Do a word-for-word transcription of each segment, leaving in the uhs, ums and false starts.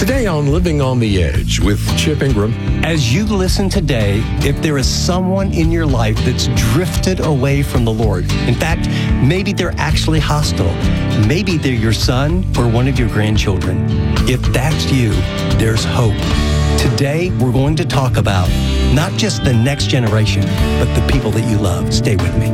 Today on Living on the Edge with Chip Ingram. As you listen today, if there is someone in your life that's drifted away from the Lord, in fact, maybe they're actually hostile, maybe they're your son or one of your grandchildren. If that's you, there's hope. Today, we're going to talk about not just the next generation, but the people that you love. Stay with me.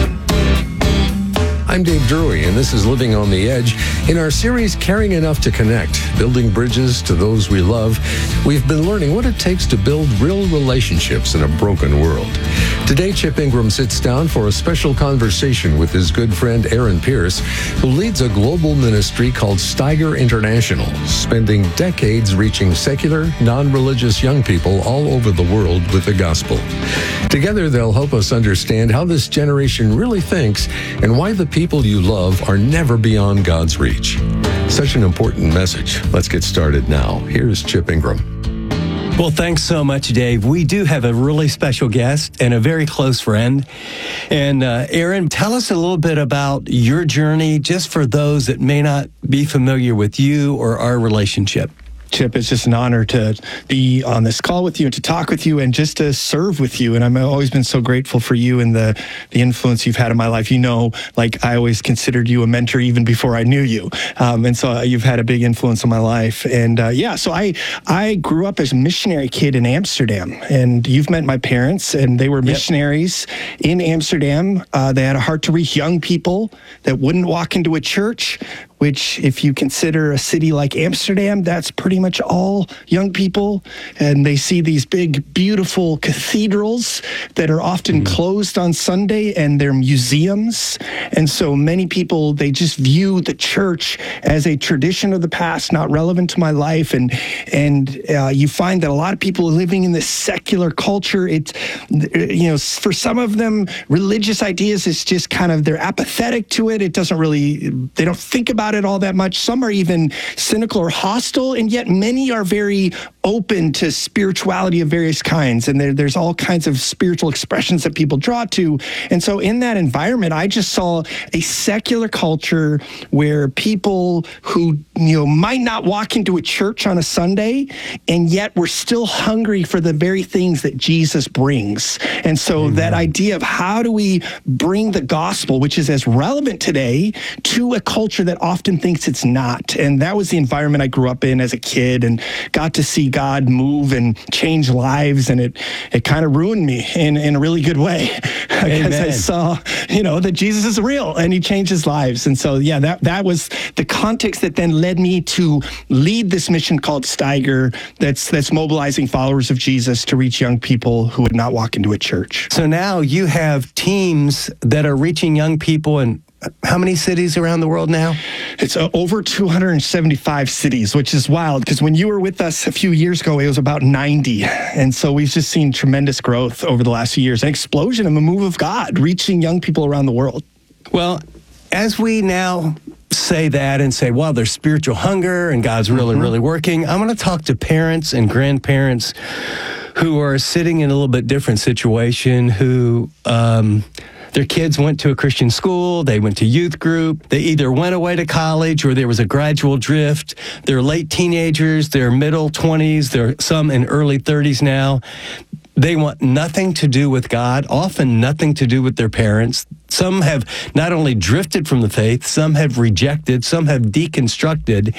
I'm Dave Drury, and this is Living on the Edge. In our series, Caring Enough to Connect, Building Bridges to Those We Love, we've been learning what it takes to build real relationships in a broken world. Today, Chip Ingram sits down for a special conversation with his good friend Aaron Pierce, who leads a global ministry called Steiger International, spending decades reaching secular, non-religious young people all over the world with the gospel. Together, they'll help us understand how this generation really thinks and why the people you love are never beyond God's reach. Such an important message. Let's get started now. Here's Chip Ingram. Well, thanks so much, Dave. We do have a really special guest and a very close friend. And uh, Aaron, tell us a little bit about your journey, just for those that may not be familiar with you or our relationship. Chip, it's just an honor to be on this call with you and to talk with you and just to serve with you. And I've always been so grateful for you and the, the influence you've had in my life. You know, like I always considered you a mentor even before I knew you. Um, and so you've had a big influence on my life. And uh, yeah, so I, I grew up as a missionary kid in Amsterdam. And you've met my parents, and they were missionaries yep. in Amsterdam. Uh, they had a heart to reach young people that wouldn't walk into a church, which, if you consider a city like Amsterdam, that's pretty much all young people. And they see these big, beautiful cathedrals that are often mm-hmm. closed on Sunday, and they're museums. And so many people, they just view the church as a tradition of the past, not relevant to my life. And and uh, you find that a lot of people living in this secular culture, it's, you know, for some of them, religious ideas is just kind of, they're apathetic to it. It doesn't really, they don't think about it all that much. Some are even cynical or hostile, and yet many are very open to spirituality of various kinds. And there, there's all kinds of spiritual expressions that people draw to. And so in that environment, I just saw a secular culture where people who, you know, might not walk into a church on a Sunday, and yet we're still hungry for the very things that Jesus brings. And so Amen. That idea of how do we bring the gospel, which is as relevant today, to a culture that often thinks it's not. And that was the environment I grew up in as a kid, and got to see God move and change lives. And it it kind of ruined me in, in a really good way, because I saw, you know, that Jesus is real and he changes lives. And so, yeah, that, that was the context that then led me to lead this mission called Steiger, that's, that's mobilizing followers of Jesus to reach young people who would not walk into a church. So now you have teams that are reaching young people in how many cities around the world now? It's uh, over two hundred seventy-five cities, which is wild, because when you were with us a few years ago, it was about ninety. And so we've just seen tremendous growth over the last few years, an explosion and a move of God reaching young people around the world. Well, as we now say that and say, well, there's spiritual hunger and God's really, mm-hmm. really working, I'm going to talk to parents and grandparents who are sitting in a little bit different situation, who um, their kids went to a Christian school, they went to youth group, they either went away to college or there was a gradual drift. They're late teenagers, they're middle twenties, they're some in early thirties now. They want nothing to do with God, often nothing to do with their parents. Some have not only drifted from the faith, some have rejected, some have deconstructed.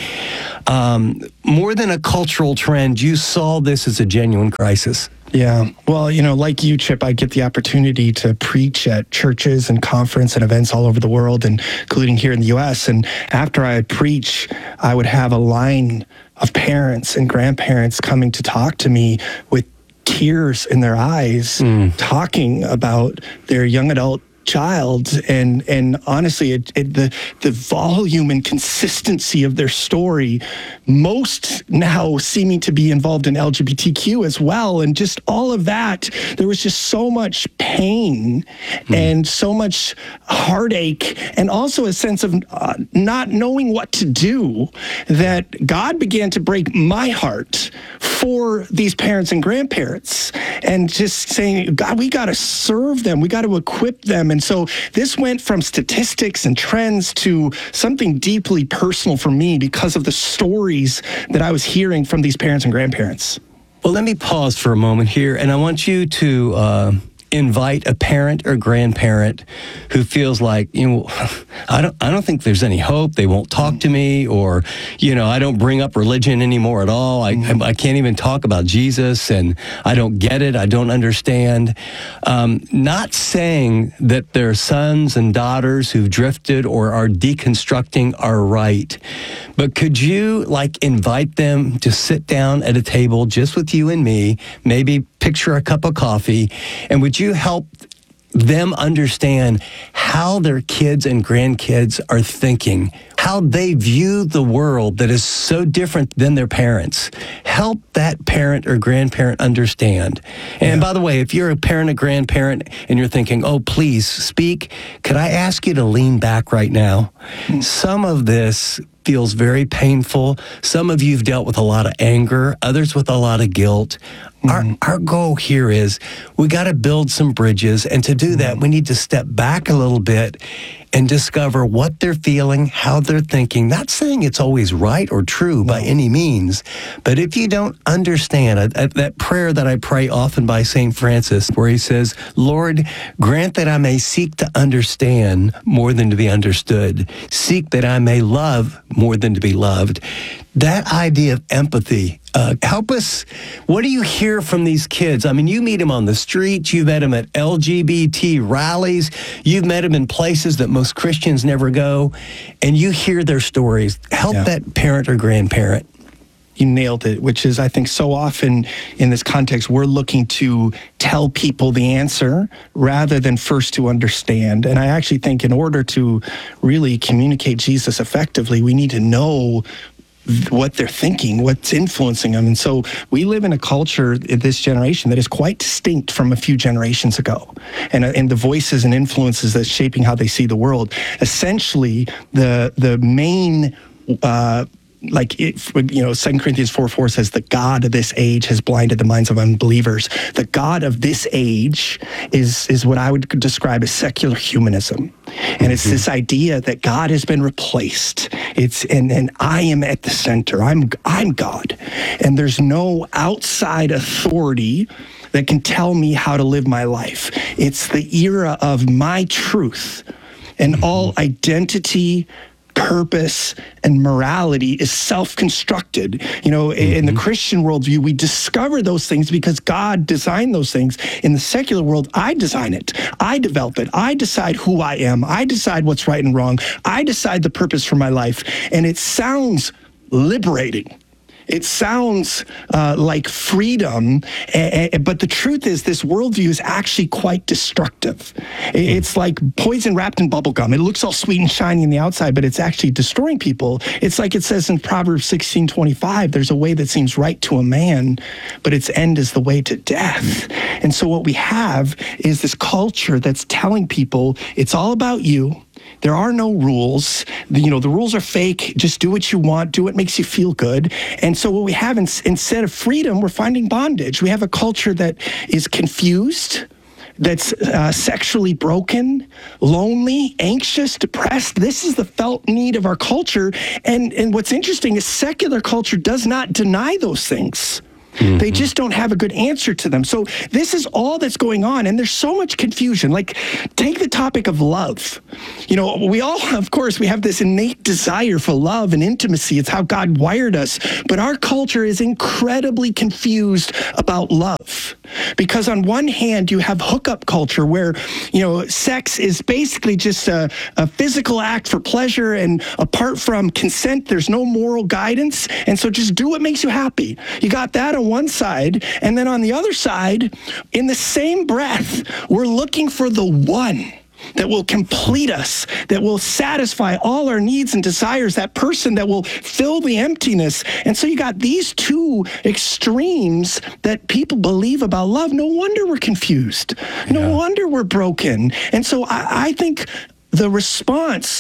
Um, more than a cultural trend, you saw this as a genuine crisis. Yeah. Well, you know, like you, Chip, I get the opportunity to preach at churches and conference and events all over the world, and including here in the U S. And after I would preach, I would have a line of parents and grandparents coming to talk to me with tears in their eyes, mm. talking about their young adult child. And and honestly, it, it, the the volume and consistency of their story, most now seeming to be involved in L G B T Q as well, and just all of that, there was just so much pain mm. and so much heartache, and also a sense of uh, not knowing what to do, that God began to break my heart for these parents and grandparents, and just saying, God, we got to serve them, we got to equip them, And so this went from statistics and trends to something deeply personal for me because of the stories that I was hearing from these parents and grandparents. Well, let me pause for a moment here, and I want you to uh, invite a parent or grandparent who feels like, you know, I don't, I don't think there's any hope. They won't talk to me, or, you know, I don't bring up religion anymore at all. I, mm-hmm. I, I can't even talk about Jesus, and I don't get it. I don't understand. Um, not saying that their sons and daughters who've drifted or are deconstructing are right, but could you like invite them to sit down at a table just with you and me, maybe picture a cup of coffee, and would you help them understand how their kids and grandkids are thinking, how they view the world that is so different than their parents? Help that parent or grandparent understand. And yeah. by the way, if you're a parent or grandparent and you're thinking, oh, please speak, could I ask you to lean back right now? Mm-hmm. Some of this feels very painful. Some of you've dealt with a lot of anger, others with a lot of guilt. Mm-hmm. Our, our goal here is we got to build some bridges. And to do mm-hmm. that, we need to step back a little bit and discover what they're feeling, how they're thinking. Not saying it's always right or true no. by any means, but if you don't understand uh, uh, that prayer that I pray often by Saint Francis, where he says, Lord, grant that I may seek to understand more than to be understood, seek that I may love more than to be loved. That idea of empathy, uh, help us. What do you hear from these kids? I mean, you meet them on the streets, you've met them at L G B T rallies, you've met them in places that most Christians never go, and you hear their stories. Help yeah. that parent or grandparent. You nailed it, which is, I think, so often in this context, we're looking to tell people the answer rather than first to understand. And I actually think in order to really communicate Jesus effectively, we need to know what they're thinking, what's influencing them. And so we live in a culture in this generation that is quite distinct from a few generations ago. And, uh, and the voices and influences that's shaping how they see the world. Essentially, the the main uh like, it, you know, Second Corinthians four four says, the God of this age has blinded the minds of unbelievers. The God of this age is, is what I would describe as secular humanism. And it's this idea that God has been replaced. It's and, and I am at the center. I'm I'm God. And there's no outside authority that can tell me how to live my life. It's the era of my truth, and all identity, purpose, and morality is self-constructed. You know, mm-hmm. in the Christian worldview, we discover those things because God designed those things. In the secular world, I design it. I develop it. I decide who I am. I decide what's right and wrong. I decide the purpose for my life. And it sounds liberating. It sounds uh, like freedom, a- a- but the truth is this worldview is actually quite destructive. It's like poison wrapped in bubble gum. It looks all sweet and shiny on the outside, but it's actually destroying people. It's like it says in Proverbs sixteen twenty-five, there's a way that seems right to a man, but its end is the way to death. And so what we have is this culture that's telling people it's all about you. There are no rules. The, you know, the rules are fake. Just do what you want. Do what makes you feel good. And so what we have, in, instead of freedom, we're finding bondage. We have a culture that is confused, that's uh, sexually broken, lonely, anxious, depressed. This is the felt need of our culture. And, and what's interesting is secular culture does not deny those things. Mm-hmm. They just don't have a good answer to them. So this is all that's going on, and there's so much confusion. Like, take the topic of love. You know, we all, of course, we have this innate desire for love and intimacy. It's how God wired us. But our culture is incredibly confused about love. Because on one hand, you have hookup culture where, you know, sex is basically just a, a physical act for pleasure, and apart from consent, there's no moral guidance. And so just do what makes you happy. You got that on one side, and then on the other side, in the same breath, we're looking for the one that will complete us, that will satisfy all our needs and desires, that person that will fill the emptiness. And so you got these two extremes that people believe about love. No wonder we're confused. No yeah. wonder we're broken. And so I, I think the response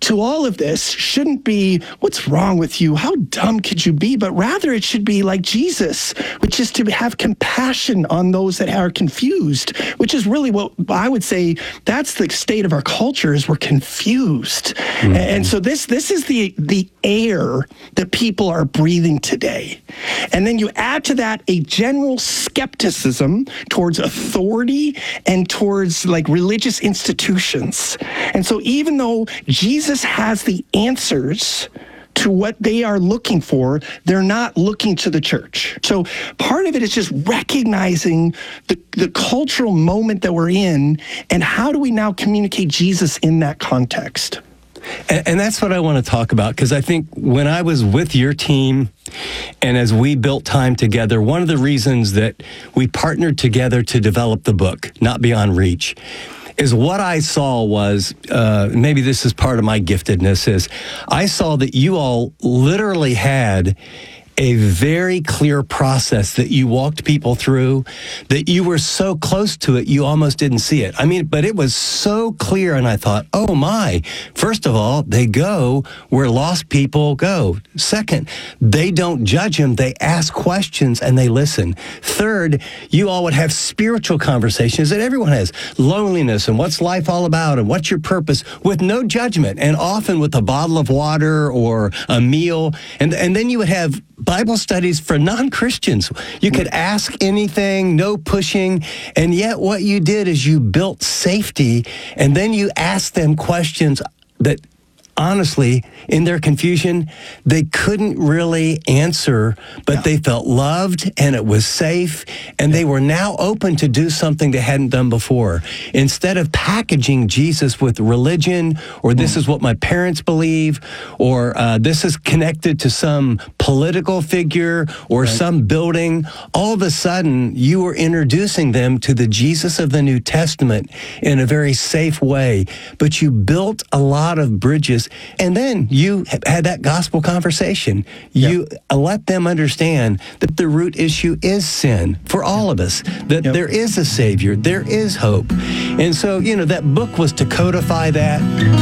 to all of this shouldn't be, what's wrong with you? How dumb could you be? But rather it should be like Jesus, which is to have compassion on those that are confused, which is really what I would say, that's the state of our culture, is we're confused. Mm-hmm. And so this this is the the air that people are breathing today. And then you add to that a general skepticism towards authority and towards like religious institutions. And so even though Jesus has the answers to what they are looking for, they're not looking to the church. So part of it is just recognizing the, the cultural moment that we're in, and how do we now communicate Jesus in that context? And, and that's what I want to talk about, because I think when I was with your team and as we built time together, one of the reasons that we partnered together to develop the book, Not Beyond Reach, is what I saw was, uh, maybe this is part of my giftedness, is I saw that you all literally had a very clear process that you walked people through, that you were so close to it, you almost didn't see it. I mean, but it was so clear, and I thought, oh my, first of all, they go where lost people go. Second, they don't judge them, they ask questions and they listen. Third, you all would have spiritual conversations that everyone has, loneliness and what's life all about and what's your purpose, with no judgment, and often with a bottle of water or a meal. And, and then you would have Bible studies for non-Christians. You could ask anything, no pushing, and yet what you did is you built safety, and then you asked them questions that, honestly, in their confusion, they couldn't really answer, but yeah. they felt loved and it was safe, and yeah. they were now open to do something they hadn't done before. Instead of packaging Jesus with religion, or this mm. is what my parents believe, or uh, this is connected to some political figure or right. some building, all of a sudden you were introducing them to the Jesus of the New Testament in a very safe way. But you built a lot of bridges. And then you had that gospel conversation. You yep. let them understand that the root issue is sin for all of us, that yep. there is a Savior, there is hope. And so, you know, that book was to codify that.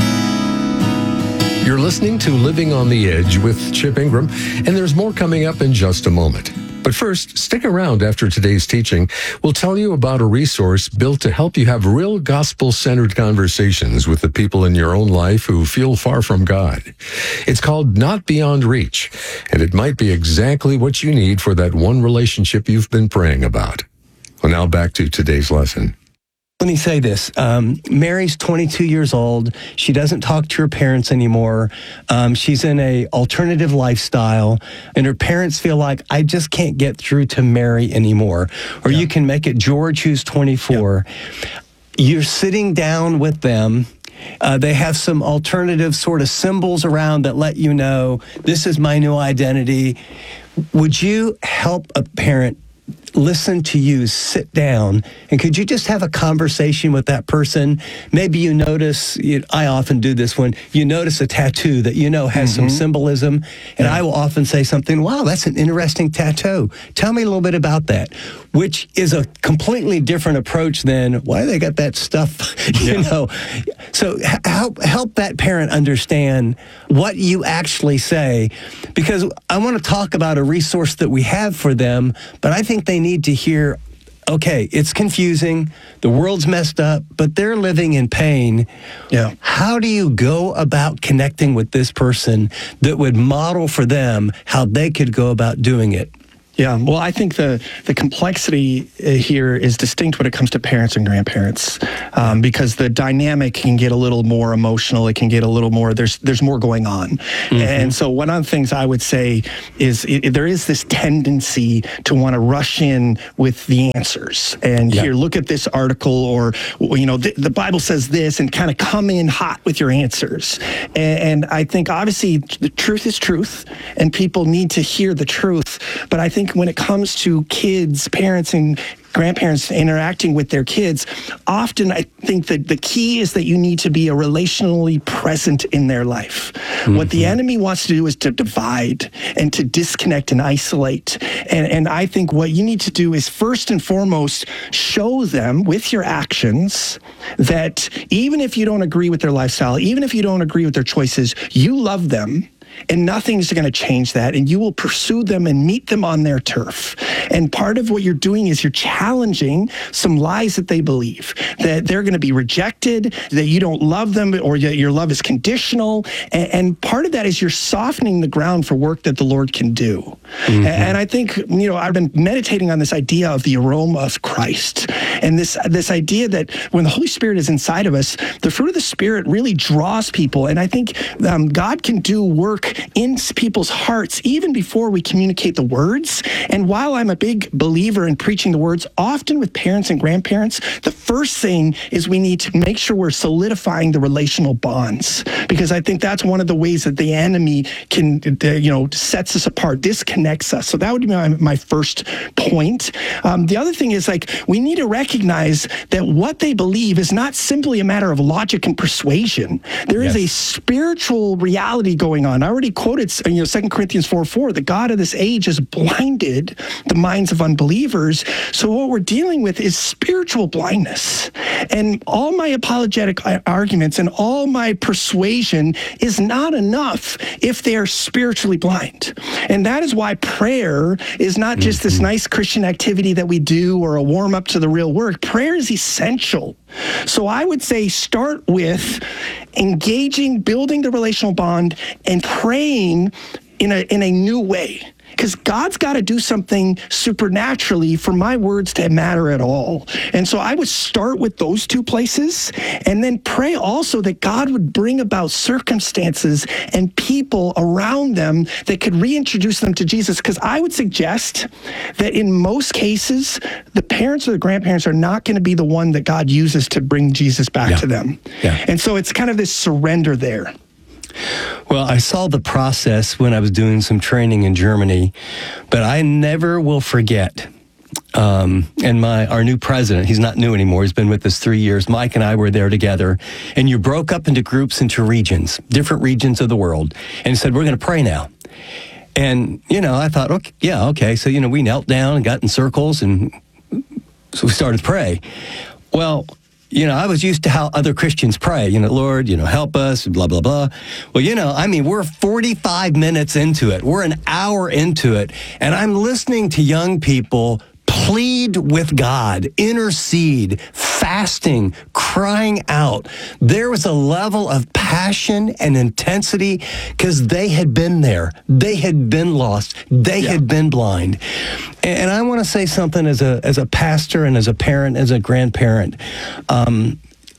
You're listening to Living on the Edge with Chip Ingram, and there's more coming up in just a moment. But first, stick around after today's teaching. We'll tell you about a resource built to help you have real gospel-centered conversations with the people in your own life who feel far from God. It's called Not Beyond Reach, and it might be exactly what you need for that one relationship you've been praying about. Well, now back to today's lesson. Let me say this. Um, Mary's twenty-two years old. She doesn't talk to her parents anymore. Um, she's in a alternative lifestyle, and her parents feel like, I just can't get through to Mary anymore. Or yeah. you can make it George, who's twenty-four. Yeah. You're sitting down with them. Uh, they have some alternative sort of symbols around that let you know, this is my new identity. Would you help a parent listen to you, sit down, and could you just have a conversation with that person? Maybe you notice, you, I often do this when you notice a tattoo that you know has mm-hmm. some symbolism, and yeah. I will often say something, wow, that's an interesting tattoo. Tell me a little bit about that, which is a completely different approach than, why they got that stuff, you yeah. know? So help, help that parent understand what you actually say, because I want to talk about a resource that we have for them, but I think they need to hear, okay, it's confusing, the world's messed up, but they're living in pain. Yeah. How do you go about connecting with this person that would model for them how they could go about doing it? Yeah, well, I think the, the complexity here is distinct when it comes to parents and grandparents, um, because the dynamic can get a little more emotional. It can get a little more, there's there's more going on. Mm-hmm. And so one of the things I would say is it, there is this tendency to want to rush in with the answers. And yeah. here, look at this article, or, you know, the, the Bible says this, and kind of come in hot with your answers. And, and I think, obviously, the truth is truth, and people need to hear the truth. But I think think when it comes to kids, parents, and grandparents interacting with their kids, often I think that the key is that you need to be a relationally present in their life. Mm-hmm. What the enemy wants to do is to divide and to disconnect and isolate. And, and I think what you need to do is first and foremost, show them with your actions that even if you don't agree with their lifestyle, even if you don't agree with their choices, you love them. And nothing's going to change that. And you will pursue them and meet them on their turf. And part of what you're doing is you're challenging some lies that they believe, that they're going to be rejected, that you don't love them, or that your love is conditional. And, and part of that is you're softening the ground for work that the Lord can do. Mm-hmm. And I think, you know, I've been meditating on this idea of the aroma of Christ. And this, this idea that when the Holy Spirit is inside of us, the fruit of the Spirit really draws people. And I think um, God can do work in people's hearts even before we communicate the words. And while I'm a big believer in preaching the words, often with parents and grandparents, the first thing is we need to make sure we're solidifying the relational bonds, because I think that's one of the ways that the enemy can, you know, sets us apart, disconnects us. So that would be my, my first point. Um, the other thing is, like, we need to recognize that what they believe is not simply a matter of logic and persuasion. There yes. is a spiritual reality going on. I already quoted, you know, Second Corinthians four four, the God of this age has blinded the minds of unbelievers. So what we're dealing with is spiritual blindness. And all my apologetic arguments and all my persuasion is not enough if they are spiritually blind. And that is why prayer is not just mm-hmm. this nice Christian activity that we do or a warm up to the real work. Prayer is essential. So I would say start with engaging, building the relational bond, and praying in a in a new way. Because God's got to do something supernaturally for my words to matter at all. And so I would start with those two places and then pray also that God would bring about circumstances and people around them that could reintroduce them to Jesus. Because I would suggest that in most cases, the parents or the grandparents are not going to be the one that God uses to bring Jesus back yeah. to them. Yeah. And so it's kind of this surrender there. Well, I saw the process when I was doing some training in Germany, but I never will forget. Um, and my our new president, he's not new anymore. He's been with us three years. Mike and I were there together, and you broke up into groups, into regions, different regions of the world, and said, we're going to pray now. And, you know, I thought, okay, yeah, okay. So, you know, we knelt down and got in circles, and so we started to pray. Well, you know, I was used to how other Christians pray, you know, Lord, you know, help us, blah, blah, blah. Well, you know, I mean, we're forty-five minutes into it. We're an hour into it. And I'm listening to young people plead with God, intercede, fasting, crying out. There was a level of passion and intensity because they had been there. They had been lost. They yeah. had been blind. And I want to say something as a as a pastor and as a parent, as a grandparent. Um,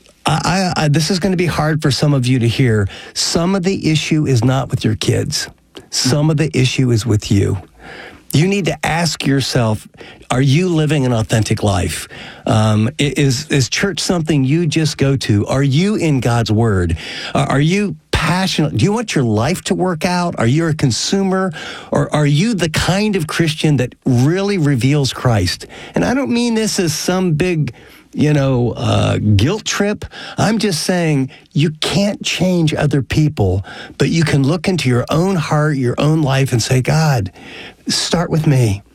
I, I, this is going to be hard for some of you to hear. Some of the issue is not with your kids. Some of the issue is with you. You need to ask yourself, are you living an authentic life? Um, is, is church something you just go to? Are you in God's word? Uh, are you passionate? Do you want your life to work out? Are you a consumer? Or are you the kind of Christian that really reveals Christ? And I don't mean this as some big, you know, uh, guilt trip. I'm just saying you can't change other people, but you can look into your own heart, your own life, and say, God, start with me.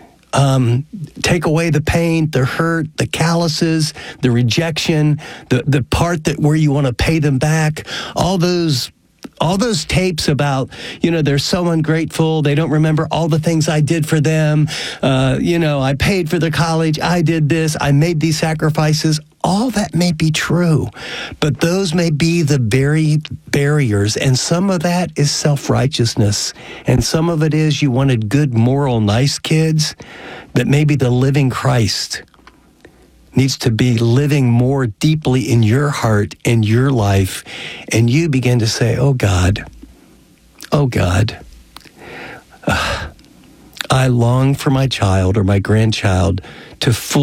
Um, take away the pain, the hurt, the calluses, the rejection, the, the part that where you want to pay them back, all those All those tapes about, you know, they're so ungrateful. They don't remember all the things I did for them. Uh, you know, I paid for their college. I did this. I made these sacrifices. All that may be true, but those may be the very barriers. And some of that is self-righteousness. And some of it is you wanted good, moral, nice kids, but maybe the living Christ needs to be living more deeply in your heart and your life. And you begin to say, oh God, oh God, uh, I long for my child or my grandchild to fully